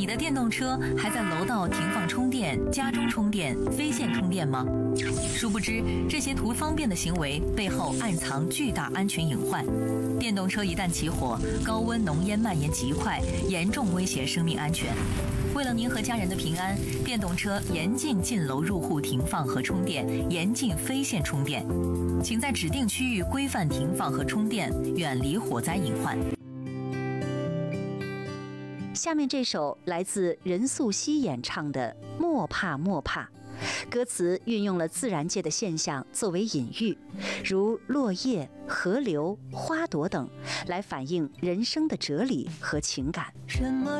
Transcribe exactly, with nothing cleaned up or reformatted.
你的电动车还在楼道停放充电、家中充电、非线充电吗？殊不知，这些图方便的行为背后暗藏巨大安全隐患。电动车一旦起火，高温浓烟蔓延极快，严重威胁生命安全。为了您和家人的平安，电动车严禁进楼入户停放和充电，严禁非线充电。请在指定区域规范停放和充电，远离火灾隐患。 下面这首来自任素汐演唱的《莫怕莫怕》，歌词运用了自然界的现象作为隐喻，如落叶、河流、花朵等，来反映人生的哲理和情感。 什么